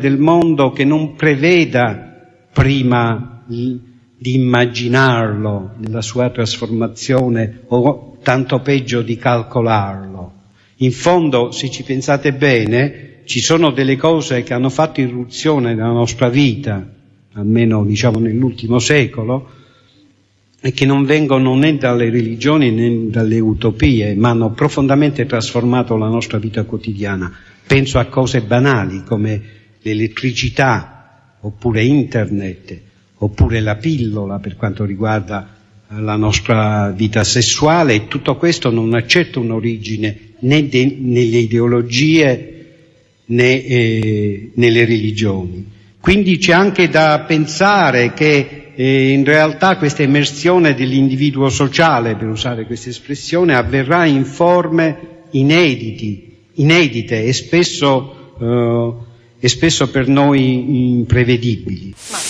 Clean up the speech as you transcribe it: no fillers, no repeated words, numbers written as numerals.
del mondo che non preveda prima di immaginarlo nella sua trasformazione o tanto peggio di calcolarlo. In fondo, se ci pensate bene, ci sono delle cose che hanno fatto irruzione nella nostra vita, almeno diciamo nell'ultimo secolo, e che non vengono né dalle religioni né dalle utopie, ma hanno profondamente trasformato la nostra vita quotidiana. Penso a cose banali come l'elettricità, oppure internet, oppure la pillola per quanto riguarda la nostra vita sessuale, e tutto questo non ha certo un'origine né nelle ideologie né nelle religioni. Quindi c'è anche da pensare che in realtà questa emersione dell'individuo sociale, per usare questa espressione, avverrà in forme inedite e spesso per noi imprevedibili.